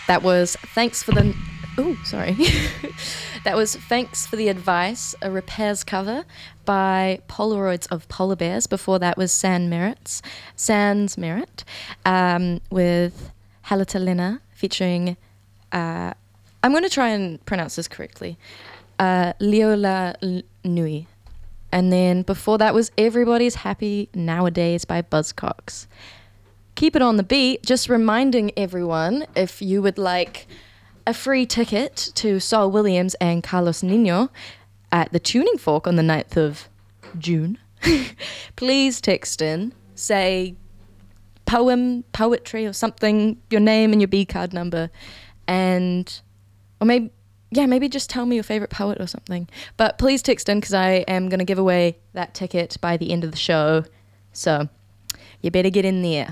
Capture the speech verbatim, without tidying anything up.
That was Thanks for the... Oh, sorry. That was Thanks for the Advice, a Repairs cover by Polaroids of Polar Bears. Before that was San Merritt's, Sans Merritt, um, with Halita Lena featuring... Uh, I'm going to try and pronounce this correctly. Uh, Leola L- Nui. And then before that was Everybody's Happy Nowadays by Buzzcocks. Keep it on the beat, just reminding everyone, if you would like a free ticket to Saul Williams and Carlos Nino at the Tuning Fork on the ninth of June, please text in, say poem, poetry or something, your name and your B card number, and, or maybe, yeah, maybe just tell me your favorite poet or something. But please text in because I am going to give away that ticket by the end of the show. So you better get in there.